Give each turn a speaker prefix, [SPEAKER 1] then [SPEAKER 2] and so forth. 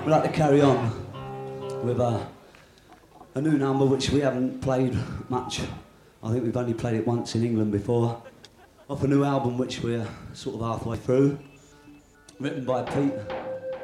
[SPEAKER 1] We'd like to carry on with a new number which we haven't played much. I think we've only played it once in England before. Off a new album which we're sort of halfway through. Written by Pete